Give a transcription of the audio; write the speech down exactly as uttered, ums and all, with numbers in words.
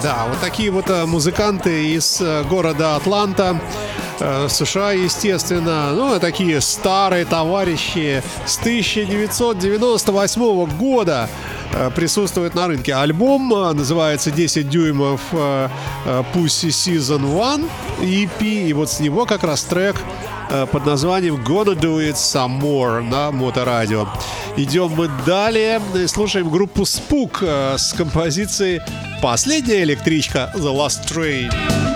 Да, вот такие вот музыканты из города Атланта, США, естественно. Ну, такие старые товарищи с тысяча девятьсот девяносто восьмого года присутствуют на рынке. Альбом называется десять дюймов Pussy Season один и пи. И вот с него как раз трек под названием Gonna Do It Some More на Моторадио. Идем мы далее и слушаем группу Spook с композицией «Последняя электричка» The Last Train.